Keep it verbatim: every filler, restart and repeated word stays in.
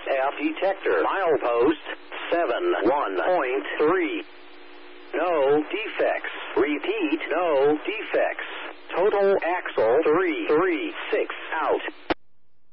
F detector. Milepost seven one point three. No defects. Repeat, no defects. Total axle three three six out.